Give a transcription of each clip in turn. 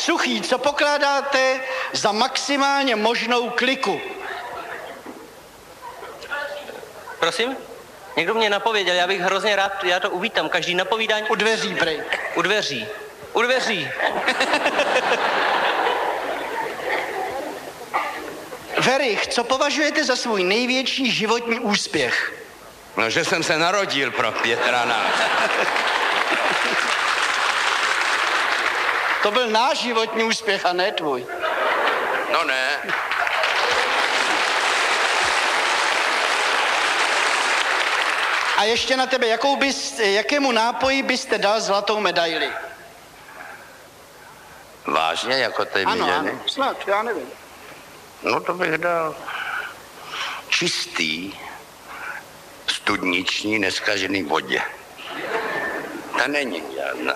Suchý, co pokládáte za maximálně možnou kliku? Prosím? Někdo mě napověděl, já bych hrozně rád, já to uvítám, každý napovídání. U dveří, prej. U dveří. U dveří. Verich, co považujete za svůj největší životní úspěch? No, že jsem se narodil pro Pětrana. To byl náš životní úspěch a ne tvůj. No ne. A ještě na tebe, jakému nápoji byste dal zlatou medaili? Vážně, jako ty Ano, snad, já nevím. No to bych dal čistý, studniční, neskažený vodě. Ta není žádná.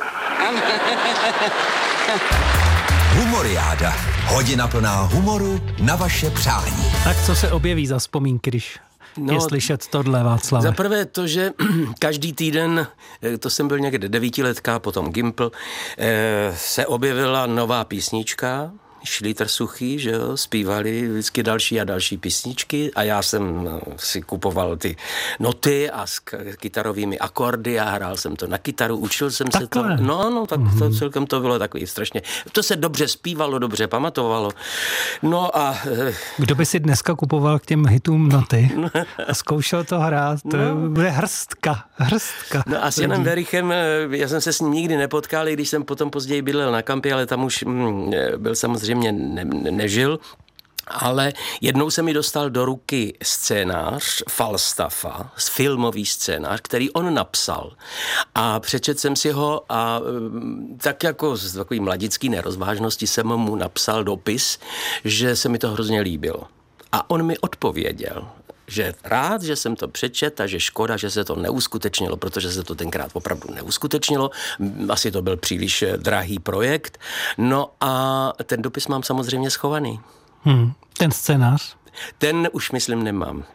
Humoriáda. Hodina plná humoru na vaše přání. Tak co se objeví za vzpomínky, když je slyšet tohle, Václave? Za prvé to, že každý týden, to jsem byl někde 9letka, potom Gimpl, se objevila nová písnička, Šlítr Suchý, že jo, zpívali vždycky další a další písničky a já jsem si kupoval ty noty a s kytarovými akordy a hrál jsem to na kytaru, učil jsem se to. No, tak to celkem to bylo takový strašně. To se dobře zpívalo, dobře pamatovalo. No a... Kdo by si dneska kupoval k těm hitům noty a zkoušel to hrát? To bude hrstka. No a s Janem Verichem, já jsem se s ním nikdy nepotkal, i když jsem potom později bydlel na Kampě, ale tam už byl samozřejmě nežil, ale jednou se mi dostal do ruky scénář Falstaffa, filmový scénář, který on napsal. A přečetl jsem si ho a tak jako z takový mladický nerozvážnosti jsem mu napsal dopis, že se mi to hrozně líbilo. A on mi odpověděl, že rád, že jsem to přečet a že škoda, že se to neuskutečnilo, protože se to tenkrát opravdu neuskutečnilo. Asi to byl příliš drahý projekt. No a ten dopis mám samozřejmě schovaný. Ten scénář? Ten už, myslím, nemám.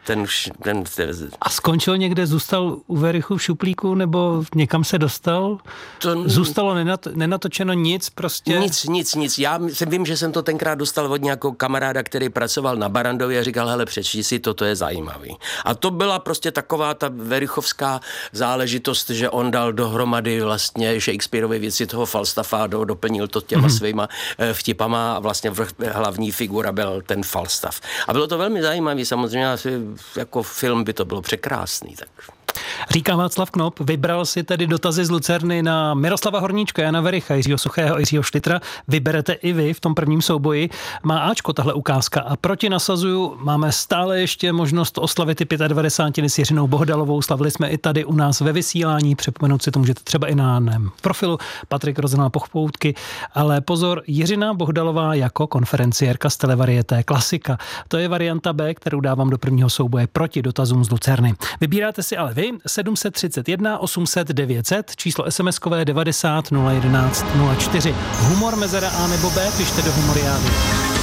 A skončil někde, zůstal u Verichu v šuplíku, nebo někam se dostal? Zůstalo nenatočeno nic prostě? Nic. Já vím, že jsem to tenkrát dostal od nějakého kamaráda, který pracoval na Barandově a říkal, hele, přečti si, toto je zajímavý. A to byla prostě taková ta verichovská záležitost, že on dal dohromady vlastně Shakespeareovy věci toho Falstaffa, doplnil to těma svýma vtipama a vlastně hlavní figura byl ten Falstaff. A bylo to velmi zajímavý, samozřejmě asi jako film by to bylo překrásný. Tak. Říká Václav Knop, vybral si tedy dotazy z Lucerny na Miroslava Horníčka, Jana Vericha, Jiřího Suchého, Jiřího Štytra. Vyberete i vy v tom prvním souboji. Má Ačko tahle ukázka a proti nasazuju máme stále ještě možnost oslavit i 95. s Jiřinou Bohdalovou. Slavili jsme i tady u nás ve vysílání. Připomenout si to můžete třeba i na mém profilu Patrik Rozenal Pochpoutky. Ale pozor, Jiřina Bohdalová jako konferenciérka z televarieté Klasika. To je varianta B, kterou dávám do prvního souboje proti dotazům z Lucerny. Vybíráte si ale vy 731 800 900, číslo SMS-kové 90 011 04. Humor mezera A nebo B, pište do Humoriády.